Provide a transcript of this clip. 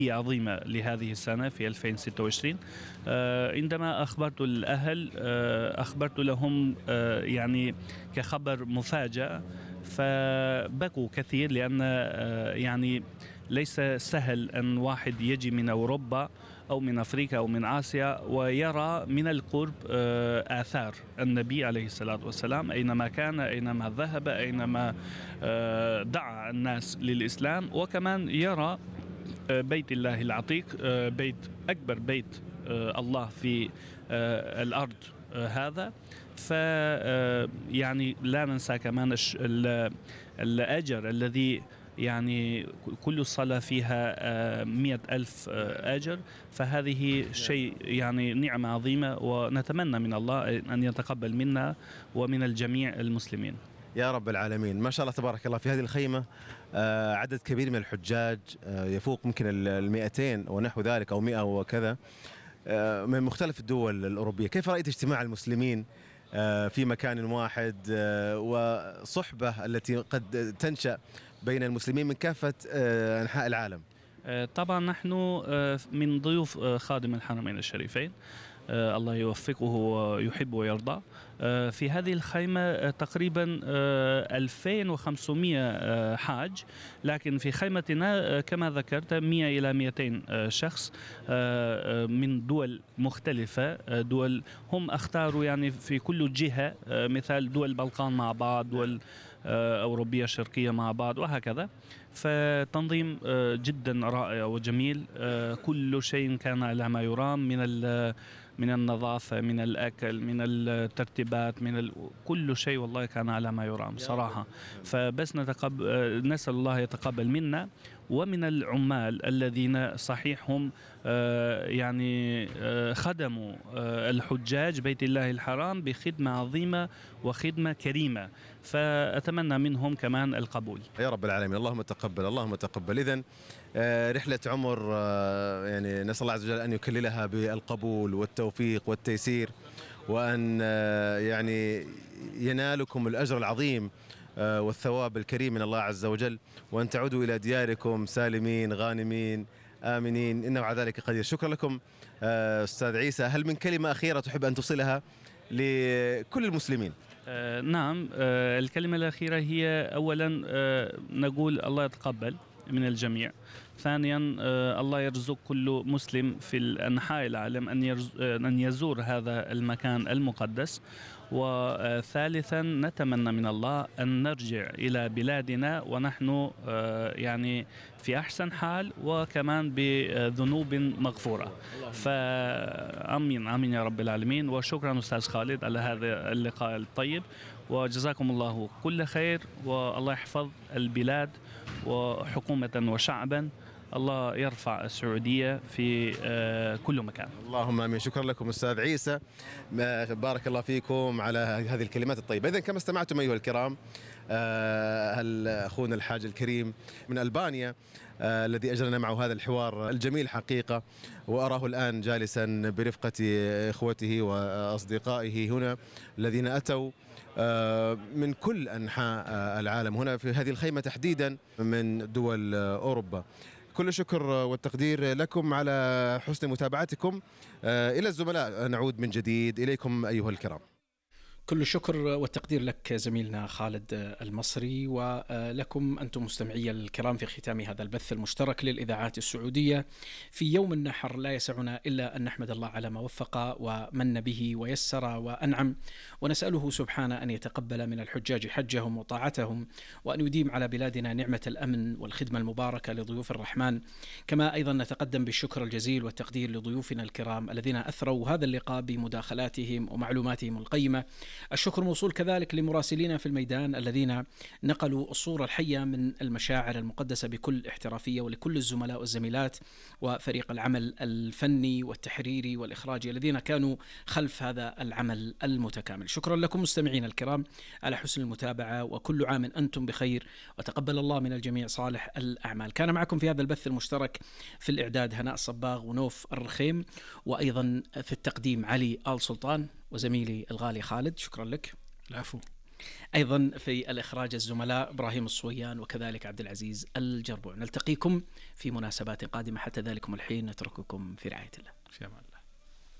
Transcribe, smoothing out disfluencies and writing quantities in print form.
عظيمة لهذه السنة في 2026. عندما أخبرت الأهل أخبرت لهم يعني كخبر مفاجأ، فبكوا كثير لأن يعني ليس سهل أن واحد يجي من أوروبا أو من أفريقيا أو من آسيا ويرى من القرب آثار النبي عليه الصلاة والسلام أينما كان، أينما ذهب، أينما دعا الناس للإسلام، وكمان يرى بيت الله العتيق، بيت أكبر بيت الله في الأرض هذا. ف يعني لا ننسى كمان الأجر الذي يعني كل صلاة فيها 100,000 أجر، فهذه شيء يعني نعمة عظيمة، ونتمنى من الله أن يتقبل منا ومن الجميع المسلمين يا رب العالمين. ما شاء الله تبارك الله، في هذه الخيمة عدد كبير من الحجاج يفوق ممكن 200 ونحو ذلك أو 100 وكذا من مختلف الدول الأوروبية. كيف رأيت اجتماع المسلمين في مكان واحد وصحبة التي قد تنشأ بين المسلمين من كافة أنحاء العالم؟ طبعا نحن من ضيوف خادم الحرمين الشريفين، الله يوفقه ويحب ويرضى. في هذه الخيمة تقريبا 2500 حاج، لكن في خيمتنا كما ذكرت 100 إلى 200 شخص من دول مختلفة. دول هم اختاروا يعني في كل جهة، مثال دول البلقان مع بعض، دول أوروبية شرقية مع بعض، وهكذا. فتنظيم جدا رائع وجميل، كل شيء كان على ما يرام، من النظافة، من الأكل، من الترتيبات، كل شيء والله كان على ما يرام صراحة. فبس نسأل الله يتقبل منا ومن العمال الذين صحيح هم يعني خدموا الحجاج بيت الله الحرام بخدمة عظيمة وخدمة كريمة، فأتمنى منهم كمان القبول يا رب العالمين. اللهم تقبل، اللهم تقبل. إذن رحلة عمر يعني نسأل الله عز وجل أن يكللها بالقبول والتوفيق والتيسير، وأن يعني ينالكم الأجر العظيم والثواب الكريم من الله عز وجل، وأن تعودوا إلى دياركم سالمين غانمين آمنين، إنه على ذلك قدير. شكرا لكم أستاذ عيسى. هل من كلمة أخيرة تحب أن تصلها لكل المسلمين؟ نعم، الكلمة الأخيرة هي أولا نقول الله يتقبل من الجميع. ثانيا الله يرزق كل مسلم في الأنحاء العالم أن يزور هذا المكان المقدس. وثالثا نتمنى من الله أن نرجع إلى بلادنا ونحن يعني في أحسن حال وكمان بذنوب مغفورة. فآمين آمين يا رب العالمين. وشكرا أستاذ خالد على هذا اللقاء الطيب، وجزاكم الله كل خير، والله يحفظ البلاد وحكومة وشعبا. الله يرفع السعودية في كل مكان. اللهم آمين. شكرا لكم أستاذ عيسى، بارك الله فيكم على هذه الكلمات الطيبة. إذن كما استمعتم أيها الكرام، أخونا الحاج الكريم من ألبانيا الذي أجرنا معه هذا الحوار الجميل حقيقة، وأراه الآن جالسا برفقة إخوته وأصدقائه هنا الذين أتوا من كل أنحاء العالم هنا في هذه الخيمة تحديدا من دول أوروبا. كل الشكر والتقدير لكم على حسن متابعتكم. إلى الزملاء نعود من جديد إليكم أيها الكرام. كل الشكر والتقدير لك زميلنا خالد المصري، ولكم أنتم مستمعي الكرام في ختام هذا البث المشترك للإذاعات السعودية في يوم النحر. لا يسعنا إلا أن نحمد الله على ما وفق ومن به ويسر وأنعم، ونسأله سبحانه أن يتقبل من الحجاج حجهم وطاعتهم، وأن يديم على بلادنا نعمة الأمن والخدمة المباركة لضيوف الرحمن. كما أيضا نتقدم بالشكر الجزيل والتقدير لضيوفنا الكرام الذين أثروا هذا اللقاء بمداخلاتهم ومعلوماتهم القيمة. الشكر موصول كذلك لمراسلين في الميدان الذين نقلوا الصورة الحية من المشاعر المقدسة بكل احترافية، ولكل الزملاء والزميلات وفريق العمل الفني والتحريري والإخراجي الذين كانوا خلف هذا العمل المتكامل. شكرا لكم مستمعين الكرام على حسن المتابعة، وكل عام أنتم بخير، وتقبل الله من الجميع صالح الأعمال. كان معكم في هذا البث المشترك في الإعداد هناء الصباغ ونوف الرخيم، وأيضا في التقديم علي آل سلطان، وزميلي الغالي خالد. شكرا لك. العفو. أيضا في الإخراج الزملاء إبراهيم الصويان وكذلك عبد العزيز الجربوع. نلتقيكم في مناسبات قادمة، حتى ذلكم الحين نترككم في رعاية الله.